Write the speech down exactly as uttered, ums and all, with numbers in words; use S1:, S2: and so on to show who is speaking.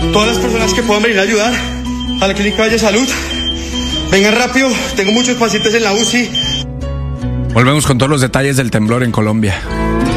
S1: Todas las personas que puedan venir a ayudar a la Clínica Valle Salud, vengan rápido, tengo muchos pacientes en la U C I.
S2: Volvemos con todos los detalles del temblor en Colombia.